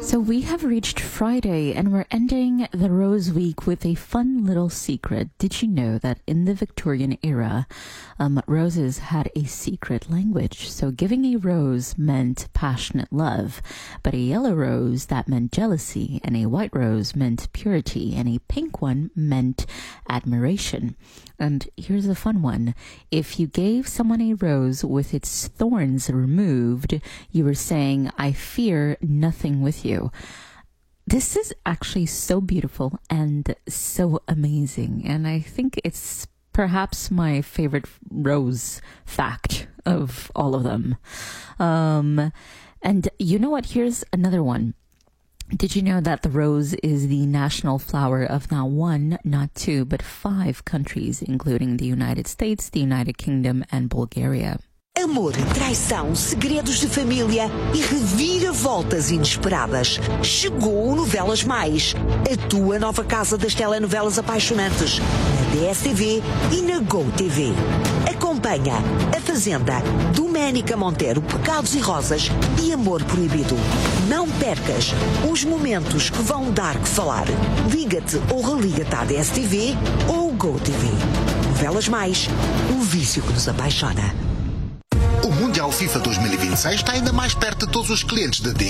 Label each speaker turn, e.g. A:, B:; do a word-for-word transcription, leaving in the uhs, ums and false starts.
A: So we have reached Friday and we're ending the Rose Week with a fun little secret. Did you know that in the Victorian era, um, roses had a secret language? So giving a rose meant passionate love, but a yellow rose, that meant jealousy, and a white rose meant purity, and a pink one meant admiration. And here's a fun one. If you gave someone a rose with its thorns removed, you were saying, I fear nothing with you. This is actually so beautiful and so amazing. And I think it's perhaps my favorite rose fact of all of them. Um, and you know what? Here's another one. Did you know that the rose is the national flower of not one, not two, but five countries, including the United States, the United Kingdom, and Bulgaria?
B: Amor, traição, segredos de família e reviravoltas inesperadas. Chegou o Novelas Mais, a tua nova casa das telenovelas apaixonantes, na D S T V e na GoTV. Acompanha A Fazenda, Doménica Monteiro, Pecados e Rosas e Amor Proibido. Não percas os momentos que vão dar que falar. Liga-te ou religa-te à D S T V ou GoTV. Novelas Mais, o vício que nos apaixona.
C: O Mundial FIFA dois mil e vinte e seis está ainda mais perto de todos os clientes da D